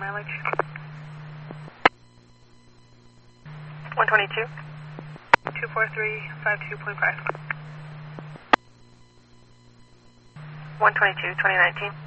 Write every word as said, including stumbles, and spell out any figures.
mileage. one twenty-two. two four three five two point five. one twenty-two, twenty nineteen.